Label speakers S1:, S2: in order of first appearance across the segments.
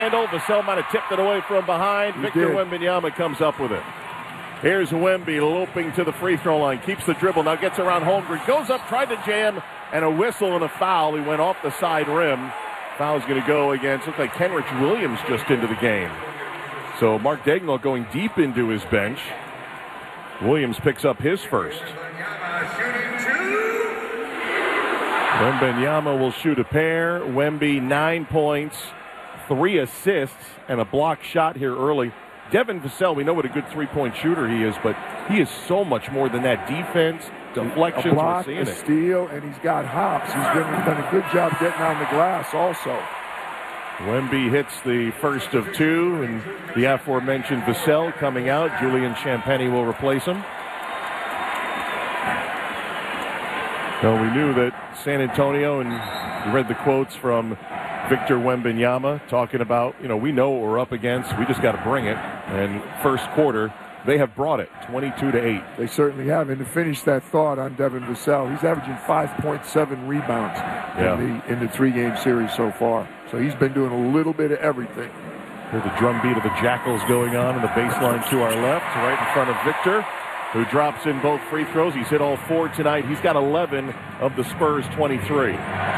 S1: handle. Vassell might have tipped it away from behind. Victor Wembanyama comes up with it. Here's Wemby loping to the free throw line. Keeps the dribble. Now gets around Holmgren. Goes up, tried to jam, and a whistle and a foul. He went off the side rim. Foul's going to go against, looks like Kenrich Williams just into the game. So Mark Daigneault going deep into his bench. Williams picks up his first. Wembanyama will shoot a pair. Wemby 9 points, 3 assists, and a block shot here early. Devin Vassell, we know what a good three-point shooter he is, but he is so much more than that. Defense, deflections,
S2: a block,
S1: we're seeing
S2: a steal, and he's got hops. He's done a good job getting on the glass also.
S1: Wemby hits the first of two, and the aforementioned Vassell coming out. Julian Champagnie will replace him. So we knew that San Antonio, and you read the quotes from Victor Wembanyama talking about, we know what we're up against. We just got to bring it. And first quarter, they have brought it 22-8.
S2: They certainly have. And to finish that thought on Devin Vassell, he's averaging 5.7 rebounds in the three-game series so far. So he's been doing a little bit of everything.
S1: Hear the drumbeat of the Jackals going on in the baseline to our left, right in front of Victor, who drops in both free throws. He's hit all 4 tonight. He's got 11 of the Spurs' 23.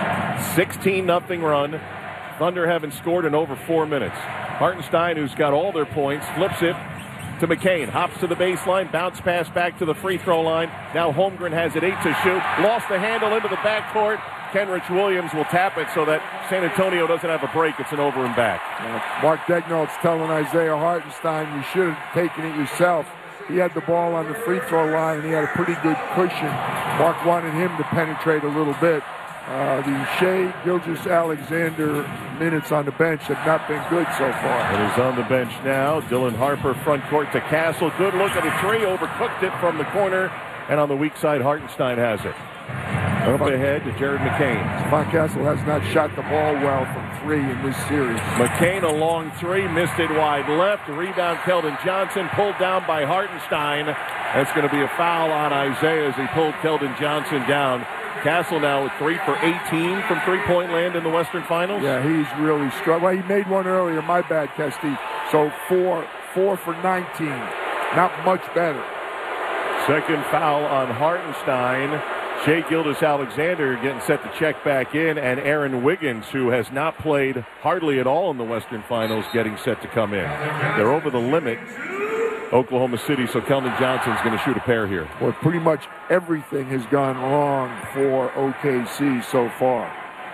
S1: 16-0 run. Thunder haven't scored in over 4 minutes. Hartenstein, who's got all their points, flips it to McCain. Hops to the baseline, bounce pass back to the free throw line. Now Holmgren has it 8 to shoot. Lost the handle into the backcourt. Kenrich Williams will tap it so that San Antonio doesn't have a break. It's an over and back.
S2: Mark Daigneault's telling Isaiah Hartenstein, you should have taken it yourself. He had the ball on the free throw line, and he had a pretty good cushion. Mark wanted him to penetrate a little bit. The Shai Gilgeous-Alexander minutes on the bench have not been good so far.
S1: And he's on the bench now. Dylan Harper front court to Castle. Good look at a three. Overcooked it from the corner. And on the weak side, Hartenstein has it. Up ahead to Jared McCain.
S2: Stephon Castle has not shot the ball well from 3 in this series.
S1: McCain a long 3, missed it wide left. Rebound Keldon Johnson, pulled down by Hartenstein. That's going to be a foul on Isaiah as he pulled Keldon Johnson down. Castle now with 3 for 18 from three-point land in the Western Finals.
S2: Yeah, he's really struggling. Well, he made one earlier. My bad, Kesty. So 4 for 19. Not much better.
S1: Second foul on Hartenstein. Shai Gilgeous-Alexander getting set to check back in, and Aaron Wiggins, who has not played hardly at all in the Western Finals, getting set to come in. They're over the limit, Oklahoma City, so Keldon Johnson's going to shoot a pair here.
S2: Well, pretty much everything has gone wrong for OKC so far.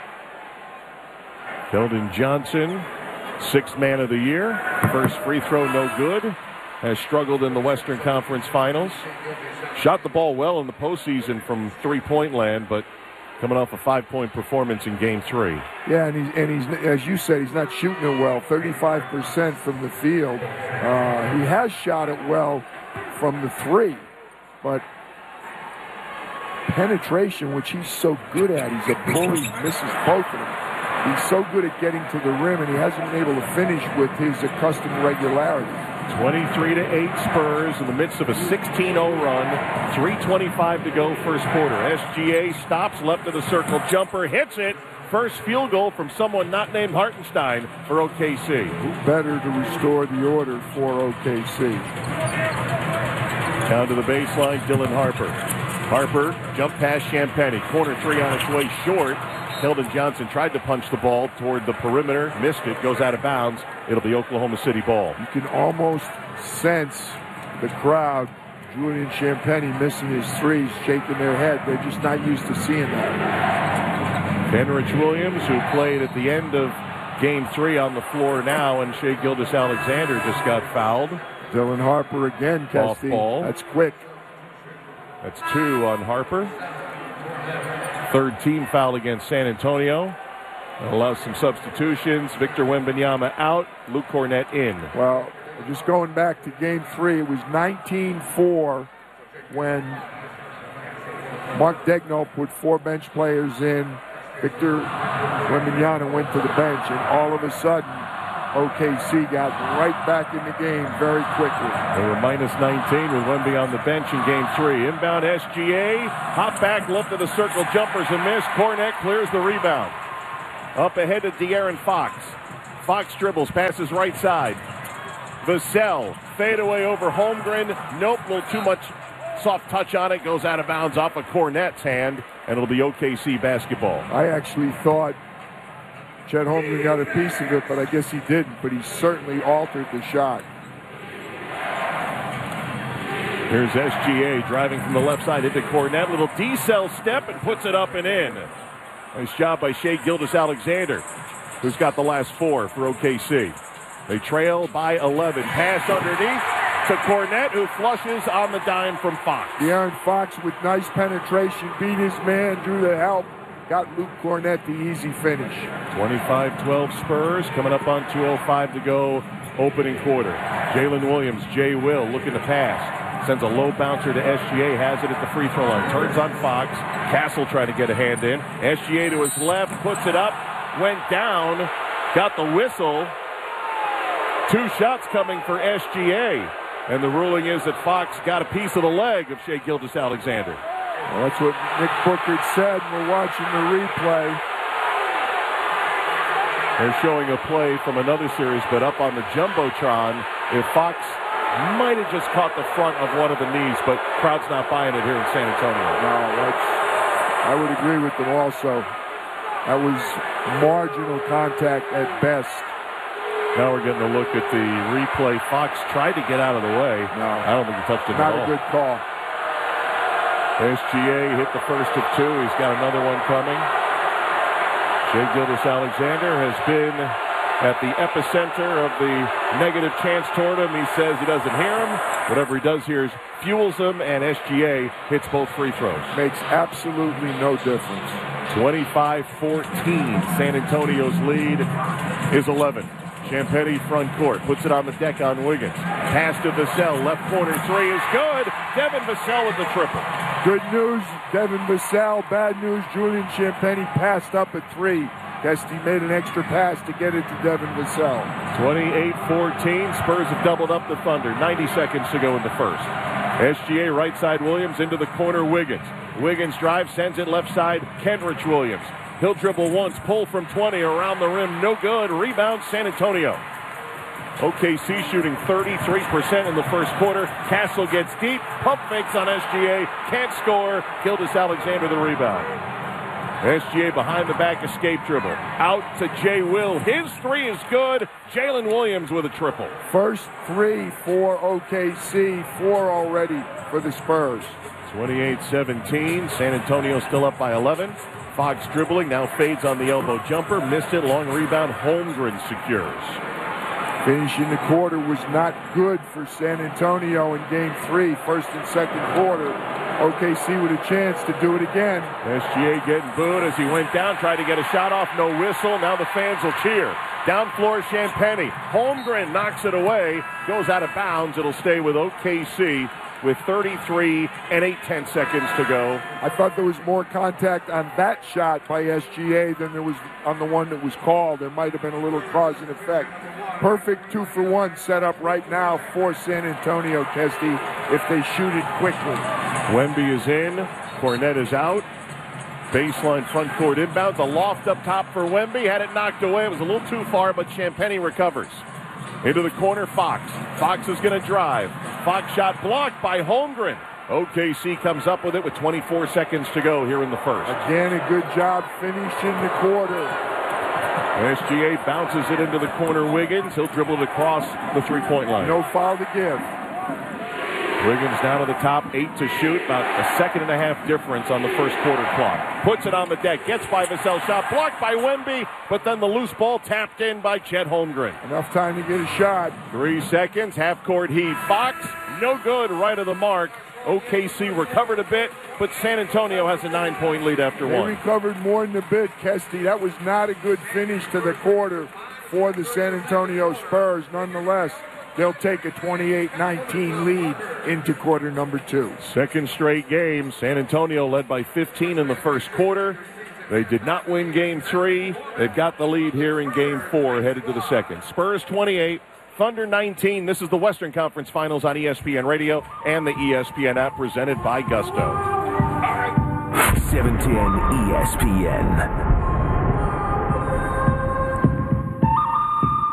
S1: Keldon Johnson, 6th man of the year. First free throw, no good. Has struggled in the Western Conference Finals. Shot the ball well in the postseason from three-point land, but coming off a 5-point performance in Game 3.
S2: Yeah, and he's as you said, he's not shooting it well. 35% from the field. He has shot it well from the 3, but penetration, which he's so good at, he's a bully, misses both of them. He's so good at getting to the rim, and he hasn't been able to finish with his accustomed regularity.
S1: 23-8 Spurs in the midst of a 16-0 run. 3:25 to go first quarter. SGA stops left of the circle. Jumper hits it. First field goal from someone not named Hartenstein for OKC.
S2: Better to restore the order for OKC.
S1: Down to the baseline, Dylan Harper. Harper jump past Champagnie. Corner 3 on its way short. Keldon Johnson tried to punch the ball toward the perimeter, missed it, goes out of bounds. It'll be Oklahoma City ball.
S2: You can almost sense the crowd, Julian Champagnie missing his threes, shaking their head. They're just not used to seeing that.
S1: Kenrich Williams, who played at the end of Game 3 on the floor now, and Shai Gilgeous-Alexander just got fouled.
S2: Dylan Harper again, Kesty.
S1: Off ball.
S2: That's quick.
S1: That's 2 on Harper. Third team foul against San Antonio. That allows some substitutions. Victor Wembanyama out. Luke Kornet in.
S2: Well, just going back to Game 3, it was 19-4 when Mark Daigneault put 4 bench players in. Victor Wembanyama went to the bench, and all of a sudden, OKC got right back in the game very quickly.
S1: They were minus 19 with Wemby on the bench in Game 3. Inbound SGA. Hop back left of the circle. Jumper's a miss. Kornet clears the rebound. Up ahead to De'Aaron Fox. Fox dribbles, passes right side. Vassell, fadeaway over Holmgren. Nope, a little too much soft touch on it. Goes out of bounds off of Cornette's hand, and it'll be OKC basketball.
S2: I actually thought Chet Holmgren got a piece of it, but I guess he didn't. But he certainly altered the shot.
S1: Here's SGA driving from the left side into Cornette. Little decel step and puts it up and in. Nice job by Shai Gilgeous-Alexander, who's got the last 4 for OKC. They trail by 11. Pass underneath to Cornette, who flushes on the dime from Fox.
S2: De'Aaron Fox with nice penetration, beat his man, drew the help, got Luke Cornette the easy finish.
S1: 25-12 Spurs, coming up on 2:05 to go, opening quarter. Jalen Williams, Jay Will looking to pass. Sends a low bouncer to SGA, has it at the free throw line. Turns on Fox. Castle trying to get a hand in. SGA to his left, puts it up, went down, got the whistle. 2 shots coming for SGA. And the ruling is that Fox got a piece of the leg of Shai Gilgeous-Alexander.
S2: Well, that's what Nick Booker said. We're watching the replay.
S1: They're showing a play from another series, but up on the Jumbotron, if Fox might have just caught the front of one of the knees, but crowd's not buying it here in San Antonio.
S2: No, I would agree with them also. That was marginal contact at best.
S1: Now we're getting a look at the replay. Fox tried to get out of the way.
S2: No,
S1: I don't think he touched it at all.
S2: Not a good call.
S1: SGA hit the first of 2. He's got another one coming. Shai Gilgeous-Alexander has been at the epicenter of the negative chance toward him. He says he doesn't hear him. Whatever he does here is fuels him, and SGA hits both free throws.
S2: Makes absolutely no difference.
S1: 25-14. San Antonio's lead is 11. Champagnie front court, puts it on the deck on Wiggins. Pass to Vassell, left corner 3 is good. Devin Vassell with the triple.
S2: Good news, Devin Vassell. Bad news, Julian Champagnie passed up at 3. Kesty made an extra pass to get it to Devin Vassell.
S1: 28-14. Spurs have doubled up the Thunder. 90 seconds to go in the first. SGA right side Williams into the corner Wiggins. Wiggins drives, sends it left side Kenrich Williams. He'll dribble once, pull from 20 around the rim, no good. Rebound San Antonio. OKC shooting 33% in the first quarter. Castle gets deep, pump fakes on SGA, can't score. Gilgeous-Alexander the rebound. SGA behind the back escape dribble. Out to Jay Will. His 3 is good. Jalen Williams with a triple.
S2: First 3 for OKC, 4 already for the Spurs.
S1: 28-17. San Antonio still up by 11. Fox dribbling, now fades on the elbow jumper. Missed it, long rebound. Holmgren secures.
S2: Finishing the quarter was not good for San Antonio in game 3, first and second quarter. OKC with a chance to do it again.
S1: SGA getting booed as he went down, tried to get a shot off, no whistle. Now the fans will cheer. Down floor, Champagnie. Holmgren knocks it away, goes out of bounds. It'll stay with OKC with 33 and 8/10 seconds to go.
S2: I thought there was more contact on that shot by SGA than there was on the one that was called. There might have been a little cause and effect. Perfect 2-for-1 set up right now for San Antonio, Kesty, if they shoot it quickly.
S1: Wemby is in. Cornette is out. Baseline front court inbounds. A loft up top for Wemby. Had it knocked away. It was a little too far, but Champagnie recovers. Into the corner, Fox. Fox is going to drive. Fox shot blocked by Holmgren. OKC comes up with it with 24 seconds to go here in the first.
S2: Again, a good job finishing the quarter.
S1: SGA bounces it into the corner, Wiggins. He'll dribble it across the three-point line.
S2: No foul to give.
S1: Wiggins down to the top, 8 to shoot. About a second and a half difference on the first quarter clock. Puts it on the deck, gets by Vassell, shot blocked by Wemby, but then the loose ball tapped in by Chet Holmgren.
S2: Enough time to get a shot.
S1: 3 seconds, half-court heat. Fox, no good, right of the mark. OKC recovered a bit, but San Antonio has a 9-point lead after one.
S2: They recovered more than a bit, Kesty. That was not a good finish to the quarter for the San Antonio Spurs. Nonetheless, they'll take a 28-19 lead into quarter number 2.
S1: Second straight game. San Antonio led by 15 in the first quarter. They did not win game 3. They've got the lead here in game 4 headed to the second. Spurs 28, Thunder 19. This is the Western Conference Finals on ESPN Radio and the ESPN app presented by Gusto.
S3: 710 ESPN.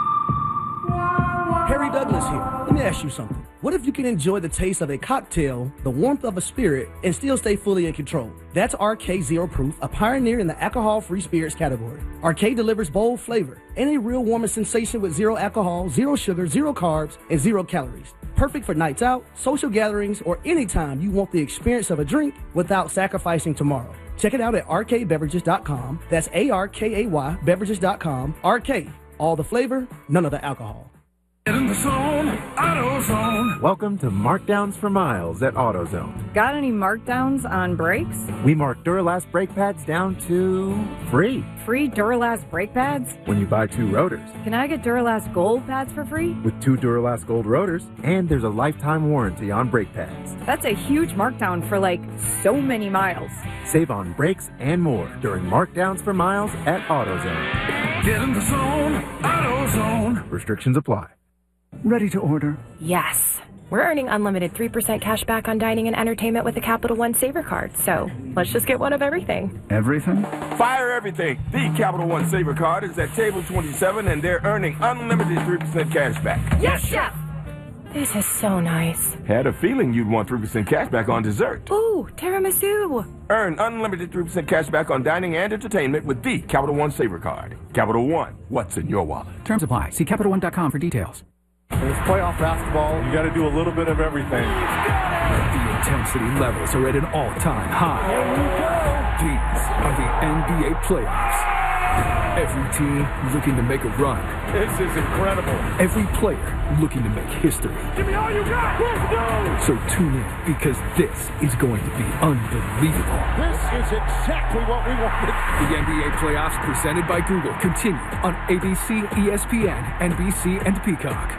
S3: Douglas here. Let me ask you something. What if you can enjoy the taste of a cocktail, the warmth of a spirit, and still stay fully in control? That's RK Zero Proof, a pioneer in the alcohol-free spirits category. RK delivers bold flavor and a real warming sensation with zero alcohol, zero sugar, zero carbs, and zero calories. Perfect for nights out, social gatherings, or anytime you want the experience of a drink without sacrificing tomorrow. Check it out at rkbeverages.com. That's ARKAY beverages.com. RK, all the flavor, none of the alcohol.
S4: In the zone, AutoZone.
S5: Welcome to Markdowns for Miles at AutoZone.
S6: Got any markdowns on brakes?
S5: We mark Duralast brake pads down to free.
S6: Free Duralast brake pads?
S5: When you buy 2 rotors.
S6: Can I get Duralast Gold pads for free?
S5: With 2 Duralast Gold rotors, and there's a lifetime warranty on brake pads.
S6: That's a huge markdown for so many miles.
S5: Save on brakes and more during Markdowns for Miles at AutoZone.
S4: Get in the zone, AutoZone.
S5: Restrictions apply.
S7: Ready to order?
S8: Yes. We're earning unlimited 3% cash back on dining and entertainment with a Capital One Saver card, so let's just get one of everything.
S7: Everything?
S9: Fire everything. The Capital One Saver card is at table 27, and they're earning unlimited 3% cash back.
S8: Yes, Chef! This is so nice.
S9: Had a feeling you'd want 3% cash back on dessert.
S8: Ooh, tiramisu.
S9: Earn unlimited 3% cash back on dining and entertainment with the Capital One Saver card. Capital One, what's in your wallet?
S7: Terms apply. See CapitalOne.com for details.
S1: It's playoff basketball. You got to do a little bit of everything.
S4: The intensity levels are at an all-time high. These are the NBA playoffs. Every team looking to make a run.
S1: This is incredible.
S4: Every player looking to make history.
S1: Give me all you got. Let's go.
S4: So tune in, because this is going to be unbelievable.
S1: This is exactly what we wanted.
S4: The NBA playoffs presented by Google continue on ABC, ESPN, NBC, and Peacock.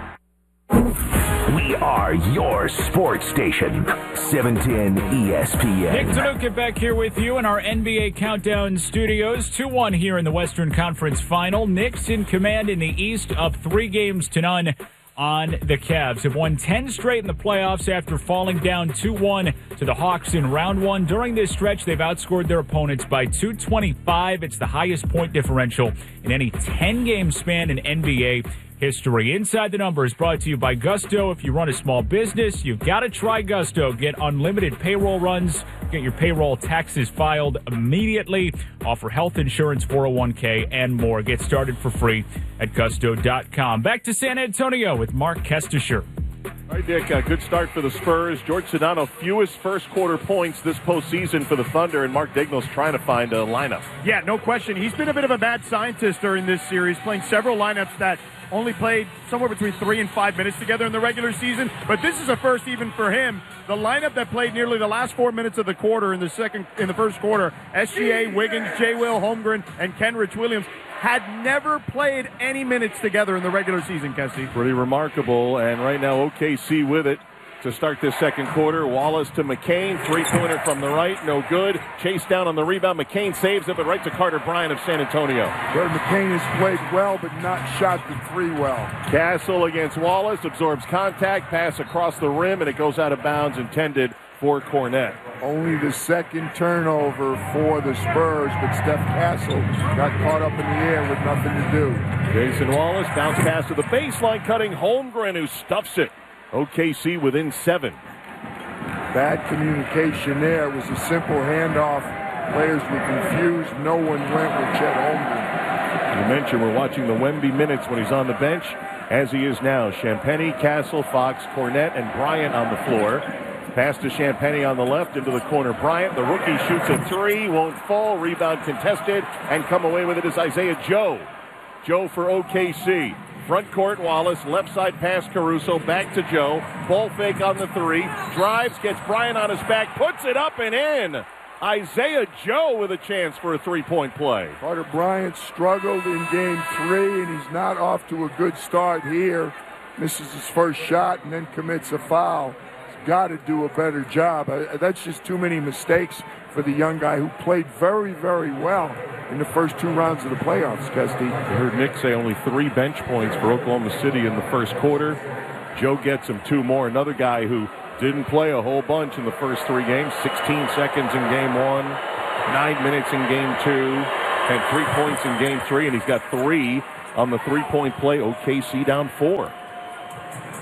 S10: We are your sports station, 710 ESPN.
S11: Nick Tanuka back here with you in our NBA Countdown studios. 2-1 here in the Western Conference Final. Knicks in command in the East, up 3-0 on the Cavs. Have won 10 straight in the playoffs after falling down 2-1 to the Hawks in round 1. During this stretch, they've outscored their opponents by 225. It's the highest point differential in any 10-game span in NBA history. Inside the Numbers brought to you by Gusto. If you run a small business, you've got to try Gusto. Get unlimited payroll runs. Get your payroll taxes filed immediately. Offer health insurance, 401k, and more. Get started for free at Gusto.com. Back to San Antonio with Mark Kestisher.
S1: All right, Dick, good start for the Spurs. George Sedano, fewest first-quarter points this postseason for the Thunder, and Mark Daigneault's trying to find a lineup.
S12: Yeah, no question. He's been a bit of a mad scientist during this series, playing several lineups that only played somewhere between 3 and 5 minutes together in the regular season. But this is a first even for him. The lineup that played nearly the last 4 minutes of the quarter in the first quarter, SGA, Wiggins, J. Will, Holmgren, and Kenrich Williams, had never played any minutes together in the regular season, Kessie.
S1: Pretty remarkable, and right now OKC with it to start this second quarter. Wallace to McCain, three-pointer from the right, no good. Chase down on the rebound. McCain saves it, but right to Carter Bryant of San Antonio.
S2: Where McCain has played well, but not shot the three well.
S1: Castle against Wallace, absorbs contact, pass across the rim, and it goes out of bounds, intended for Cornette.
S2: Only the second turnover for the Spurs, but Steph Castle got caught up in the air with nothing to do.
S1: Jason Wallace, bounce pass to the baseline, cutting Holmgren, who stuffs it. OKC within 7.
S2: Bad communication there. It was a simple handoff. Players were confused. No one went with Chet Holmgren.
S1: You mentioned we're watching the Wemby minutes when he's on the bench, as he is now. Champagnie, Castle, Fox, Cornette, and Bryant on the floor. Pass to Champagnie on the left, into the corner. Bryant, the rookie, shoots a three, won't fall. Rebound contested, and come away with it is Isaiah Joe. Joe for OKC. Front court, Wallace. Left side pass, Caruso. Back to Joe. Ball fake on the three. Drives, gets Bryant on his back. Puts it up and in. Isaiah Joe with a chance for a three-point play.
S2: Carter Bryant struggled in game 3, and he's not off to a good start here. Misses his first shot and then commits a foul. He's got to do a better job. That's just too many mistakes for the young guy who played very, very well in the first 2 rounds of the playoffs, Kesty.
S1: I heard Nick say only 3 bench points for Oklahoma City in the first quarter. Joe gets him 2 more. Another guy who didn't play a whole bunch in the first 3 games. 16 seconds in game 1, 9 minutes in game 2, and 3 points in game 3, and he's got 3 on the 3-point play. OKC down 4.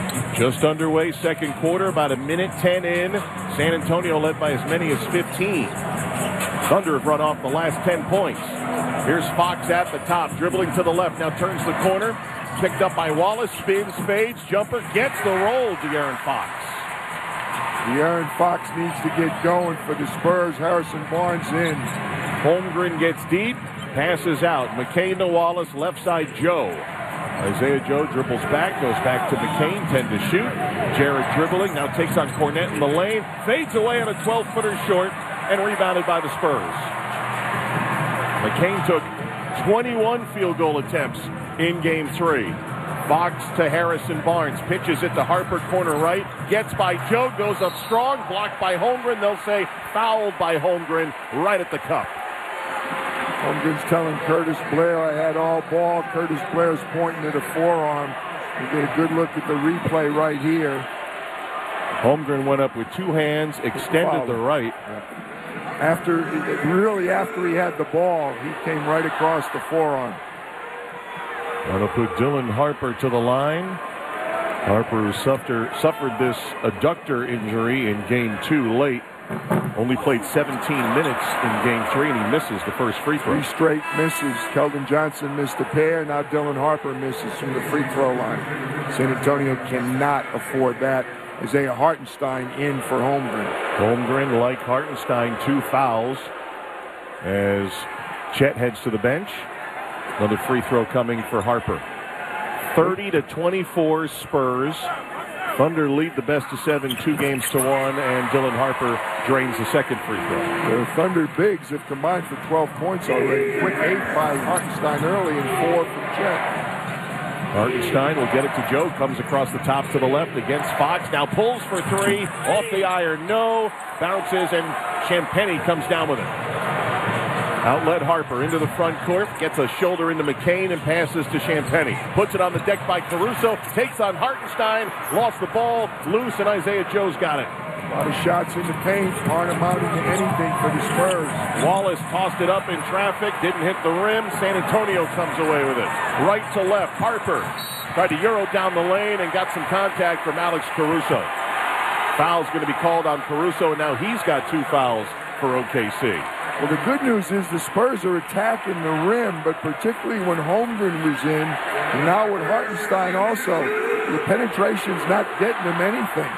S1: Just underway, second quarter, about a minute 10 in. San Antonio led by as many as 15. Thunder have run off the last 10 points. Here's Fox at the top, dribbling to the left, now turns the corner. Picked up by Wallace, spins, fades, jumper, gets the roll, De'Aaron Fox.
S2: De'Aaron Fox needs to get going for the Spurs. Harrison Barnes in.
S1: Holmgren gets deep, passes out. McCain to Wallace, left side Joe. Isaiah Joe dribbles back, goes back to McCain, 10 to shoot. Jarrett dribbling, now takes on Cornette in the lane, fades away on a 12-footer short, and rebounded by the Spurs. McCain took 21 field goal attempts in Game 3. Fox to Harrison Barnes, pitches it to Harper, corner right, gets by Joe, goes up strong, blocked by Holmgren. They'll say fouled by Holmgren right at the cup.
S2: Holmgren's telling Curtis Blair, I had all ball. Curtis Blair's pointing at a forearm. You get a good look at the replay right here.
S1: Holmgren went up with two hands, extended the right.
S2: After he had the ball, he came right across the forearm.
S1: That'll put Dylan Harper to the line. Harper who suffered this adductor injury in Game 2 late. Only played 17 minutes in Game 3, and he misses the first free throw.
S2: 3 straight misses. Keldon Johnson missed a pair. Now Dylan Harper misses from the free throw line. San Antonio cannot afford that. Isaiah Hartenstein in for Holmgren.
S1: Holmgren, like Hartenstein, 2 fouls as Chet heads to the bench. Another free throw coming for Harper. 30-24 Spurs. Thunder lead the best of 7, 2 games to 1, and Dylan Harper drains the second free throw.
S2: The Thunder bigs have combined for 12 points already. Quick 8 by Hartenstein early and 4 from Chet.
S1: Hartenstein will get it to Joe, comes across the top to the left against Fox, now pulls for 3, off the iron, no, bounces, and Champagnie comes down with it. Outlet Harper into the front court, gets a shoulder into McCain and passes to Champagnie. Puts it on the deck by Caruso, takes on Hartenstein, lost the ball, loose, and Isaiah Joe's got it.
S2: A lot of shots in the paint, aren't amounting to anything for the Spurs.
S1: Wallace tossed it up in traffic, didn't hit the rim. San Antonio comes away with it. Right to left, Harper tried to Euro down the lane and got some contact from Alex Caruso. Foul's going to be called on Caruso, and now he's got 2 fouls for OKC.
S2: Well, the good news is the Spurs are attacking the rim, but particularly when Holmgren was in, and now with Hartenstein also, the penetration's not getting them anything.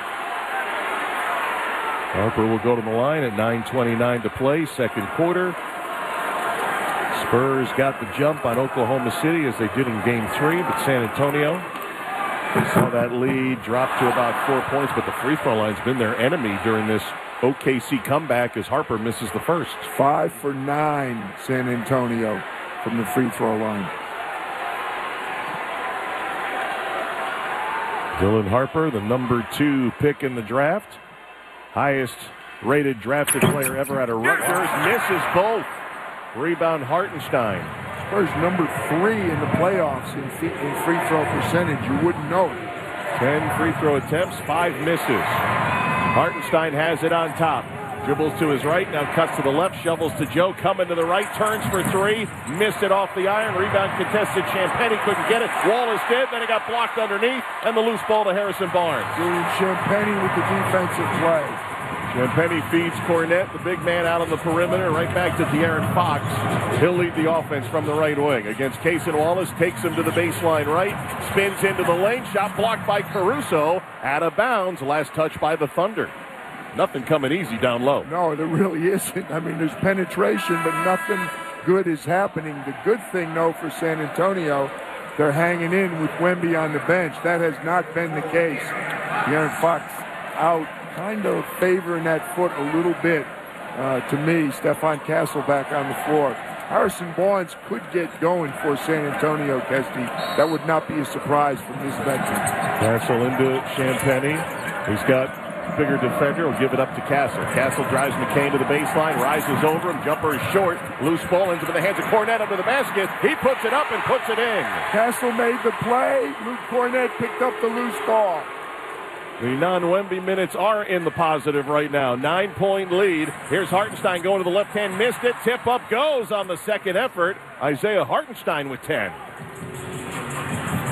S1: Harper will go to the line at 9:29 to play, second quarter. Spurs got the jump on Oklahoma City as they did in Game 3, but San Antonio saw that lead drop to about 4 points, but the free throw line's been their enemy during this OKC comeback as Harper misses the first.
S2: 5 for 9, San Antonio from the free throw line.
S1: Dylan Harper, the number 2 pick in the draft. Highest rated drafted player ever out of Rutgers. Misses both. Rebound Hartenstein.
S2: Spurs number 3 in the playoffs in free throw percentage. You wouldn't know it.
S1: 10 free throw attempts, 5 misses. Hartenstein has it on top. Dribbles to his right, now cuts to the left, shovels to Joe, coming to the right, turns for 3, missed it off the iron, rebound contested, Champagnie couldn't get it, Wallace did, then it got blocked underneath, and the loose ball to Harrison Barnes.
S2: Champagnie with the defensive play.
S1: Champagnie feeds Cornette, the big man out on the perimeter, right back to De'Aaron Fox. He'll lead the offense from the right wing against Cason Wallace, takes him to the baseline right, spins into the lane, shot blocked by Caruso, out of bounds, last touch by the Thunder. Nothing coming easy down low.
S2: No, there really isn't. I mean, there's penetration, but nothing good is happening. The good thing, though, for San Antonio, they're hanging in with Wemby on the bench. That has not been the case. De'Aaron Fox out, kind of favoring that foot a little bit. To me, Stephon Castle back on the floor. Harrison Barnes could get going for San Antonio, Kesty. That would not be a surprise from this veteran.
S1: Castle into Champagnie. He's got bigger defender, will give it up to Castle. Castle drives McCain to the baseline, rises over him, jumper is short, loose ball ends up in the hands of Cornette under the basket. He puts it up and puts it in.
S2: Castle made the play. Luke Cornette picked up the loose ball.
S1: The non-Wemby minutes are in the positive right now. 9-point lead. Here's Hartenstein going to the left hand, missed it. Tip up goes on the second effort. Isaiah Hartenstein with 10.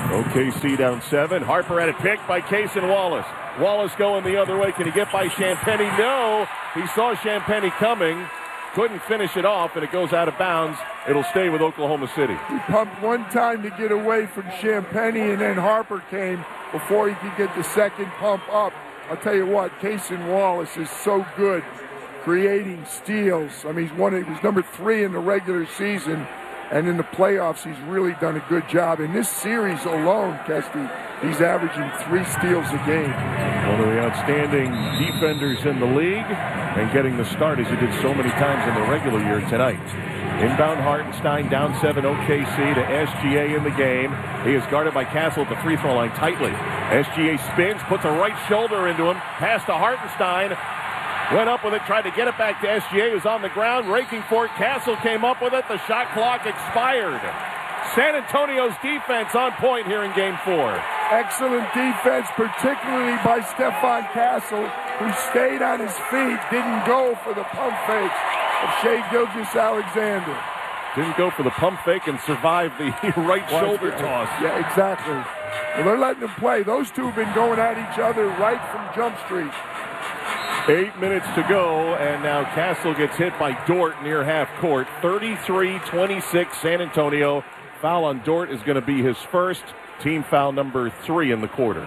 S1: OKC down 7. Harper had it picked by Cason Wallace. Wallace going the other way. Can he get by Champagnie? No. He saw Champagnie coming. Couldn't finish it off, and it goes out of bounds. It'll stay with Oklahoma City.
S2: He pumped one time to get away from Champagnie, and then Harper came before he could get the second pump up. I'll tell you what, Cason Wallace is so good creating steals. I mean, he was number 3 in the regular season, and in the playoffs, he's really done a good job. In this series alone, Kesty, he's averaging 3 steals a game.
S1: One of the outstanding defenders in the league, and getting the start as he did so many times in the regular year tonight. Inbound Hartenstein down 7 OKC to SGA in the game. He is guarded by Castle at the free throw line tightly. SGA spins, puts a right shoulder into him, pass to Hartenstein. Went up with it, tried to get it back to SGA, who's on the ground, raking for it. Castle came up with it. The shot clock expired. San Antonio's defense on point here in Game 4.
S2: Excellent defense, particularly by Stephon Castle, who stayed on his feet, didn't go for the pump fakes of Shai Gilgeous-Alexander.
S1: Didn't go for the pump fake and survive the right shoulder toss.
S2: Yeah, exactly. Well, they're letting them play. Those two have been going at each other right from Jump Street.
S1: 8 minutes to go, and now Castle gets hit by Dort near half court. 33-26 San Antonio. Foul on Dort is going to be his first. Team foul number 3 in the quarter.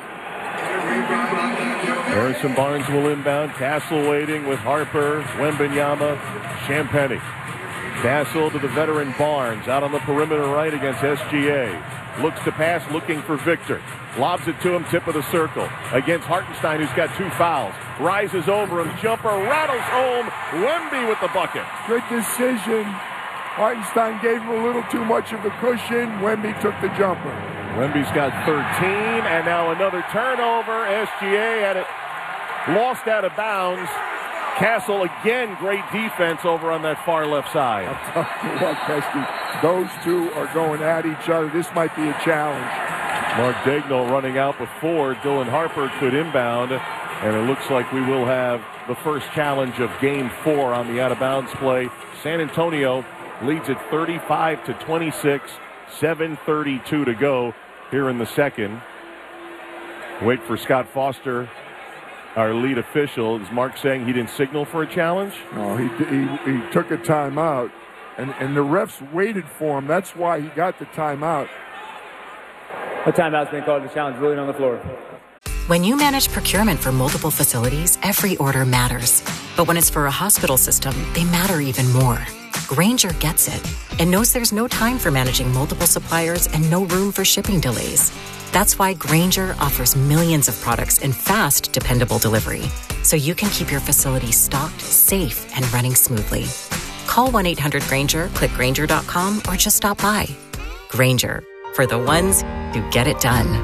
S1: Harrison Barnes will inbound. Castle waiting with Harper, Wembanyama, Champagnie. Castle to the veteran Barnes out on the perimeter right against SGA. Looks to pass, looking for Victor. Lobs it to him, tip of the circle. Against Hartenstein, who's got 2 fouls. Rises over him, jumper, rattles home. Wemby with the bucket.
S2: Good decision. Hartenstein gave him a little too much of a cushion. Wemby took the jumper.
S1: Wemby's got 13, and now another turnover. SGA had it lost out of bounds. Castle again, great defense over on that far left side.
S2: I'll tell you what, Pesky, those two are going at each other. This might be a challenge.
S1: Mark Daigneault running out with 4. Dylan Harper could inbound, and it looks like we will have the first challenge of Game 4 on the out-of-bounds play. San Antonio leads at 35-26, 7:32 to go here in the second. Wait for Scott Foster, our lead official. Is Mark saying he didn't signal for a challenge?
S2: No, he took a timeout, and the refs waited for him. That's why he got the timeout.
S13: A timeout's been called. The challenge ruling on the floor.
S14: When you manage procurement for multiple facilities, every order matters. But when it's for a hospital system, they matter even more. Grainger gets it and knows there's no time for managing multiple suppliers and no room for shipping delays. That's why Grainger offers millions of products in fast, dependable delivery, so you can keep your facility stocked, safe, and running smoothly. Call 1-800-GRAINGER, click Grainger.com, or just stop by. Grainger, for the ones who get it done.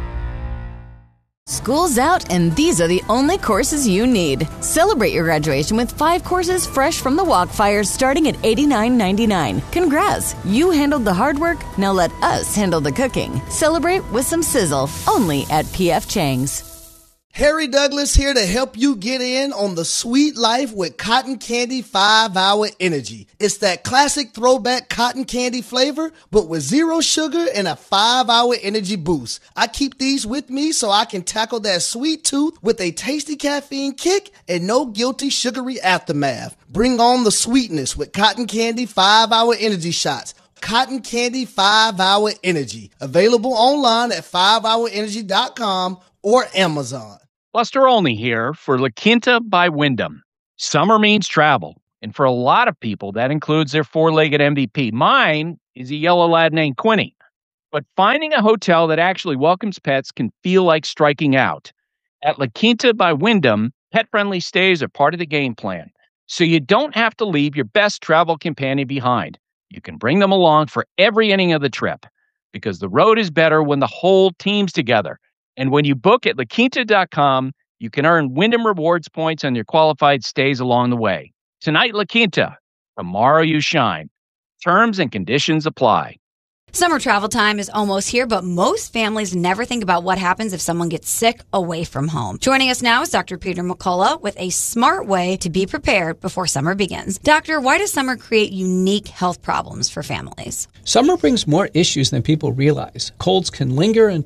S15: School's out, and these are the only courses you need. Celebrate your graduation with 5 courses fresh from the Walkfires starting at $89.99. Congrats! You handled the hard work, now let us handle the cooking. Celebrate with some sizzle, only at P.F. Chang's.
S3: Harry Douglas here to help you get in on the sweet life with Cotton Candy 5-Hour Energy. It's that classic throwback cotton candy flavor, but with 0 sugar and a 5-hour energy boost. I keep these with me so I can tackle that sweet tooth with a tasty caffeine kick and no guilty sugary aftermath. Bring on the sweetness with Cotton Candy 5-Hour Energy Shots. Cotton Candy 5-Hour Energy. Available online at 5hourenergy.com or Amazon.
S16: Buster Olney here for La Quinta by Wyndham. Summer means travel, and for a lot of people, that includes their 4-legged MVP. Mine is a yellow lab named Quinny. But finding a hotel that actually welcomes pets can feel like striking out. At La Quinta by Wyndham, pet-friendly stays are part of the game plan, so you don't have to leave your best travel companion behind. You can bring them along for every inning of the trip, because the road is better when the whole team's together. And when you book at LaQuinta.com, you can earn Wyndham Rewards points on your qualified stays along the way. Tonight, La Quinta. Tomorrow, you shine. Terms and conditions apply.
S17: Summer travel time is almost here, but most families never think about what happens if someone gets sick away from home. Joining us now is Dr. Peter McCullough with a smart way to be prepared before summer begins. Doctor, why does summer create unique health problems for families?
S18: Summer brings more issues than people realize. Colds can linger and